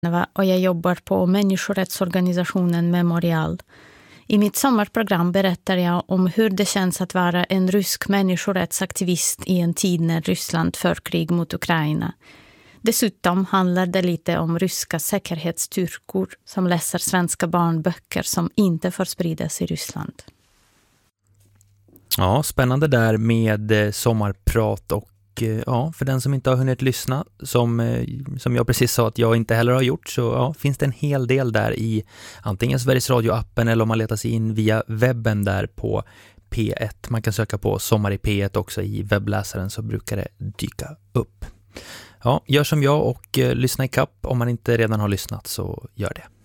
och jag jobbar på människorättsorganisationen Memorial. I mitt sommarprogram berättar jag om hur det känns att vara en rysk människorättsaktivist i en tid när Ryssland för krig mot Ukraina. Dessutom handlar det lite om ryska säkerhetsstyrkor som läser svenska barnböcker som inte får spridas i Ryssland. Ja, spännande där med sommarprat och ja, för den som inte har hunnit lyssna, som jag precis sa att jag inte heller har gjort, så ja, finns det en hel del där i antingen Sveriges Radio-appen eller om man letar sig in via webben där på P1. Man kan söka på Sommar i P1 också i webbläsaren, så brukar det dyka upp. Ja, gör som jag och lyssna i kapp. Om man inte redan har lyssnat så gör det.